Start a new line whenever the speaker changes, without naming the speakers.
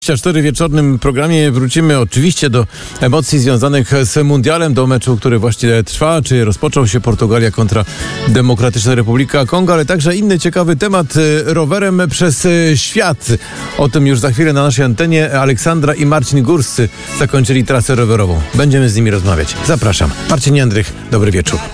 24 wieczornym programie wrócimy oczywiście do emocji związanych z mundialem, do meczu, który właśnie trwa, czy rozpoczął się Portugalia kontra Demokratyczna Republika Konga, ale także inny ciekawy temat rowerem przez świat. O tym już za chwilę na naszej antenie. Aleksandra i Marcin Górscy zakończyli trasę rowerową. Będziemy z nimi rozmawiać. Zapraszam. Marcin Jędrych, dobry wieczór.